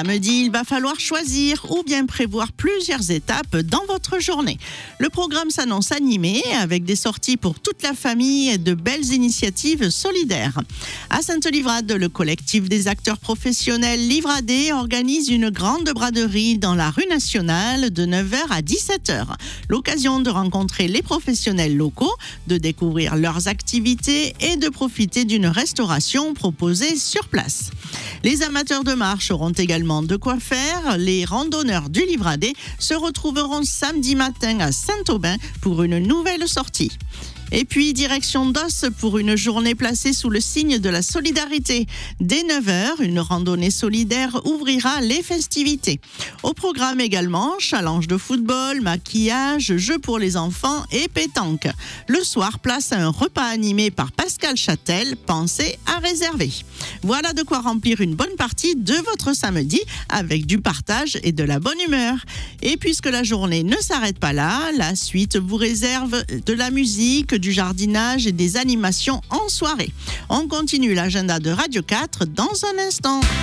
Samedi, il va falloir choisir ou bien prévoir plusieurs étapes dans votre journée. Le programme s'annonce animé avec des sorties pour toute la famille et de belles initiatives solidaires. À Sainte-Livrade, le collectif des acteurs professionnels Livradé organise une grande braderie dans la rue nationale de 9h à 17h. L'occasion de rencontrer les professionnels locaux, de découvrir leurs activités et de profiter d'une restauration proposée sur place. Les amateurs de marche auront également de quoi faire. Les randonneurs du Livradé se retrouveront samedi matin à Saint-Aubin pour une nouvelle sortie. Et puis, direction d'Os pour une journée placée sous le signe de la solidarité. Dès 9h, une randonnée solidaire ouvrira les festivités. Au programme également, challenge de football, maquillage, jeux pour les enfants et pétanque. Le soir, place à un repas animé par Pascal Châtel, pensez à réserver. Voilà de quoi remplir une bonne partie de votre samedi avec du partage et de la bonne humeur. Et puisque la journée ne s'arrête pas là, la suite vous réserve de la musique, du jardinage et des animations en soirée. On continue l'agenda de Radio 4 dans un instant.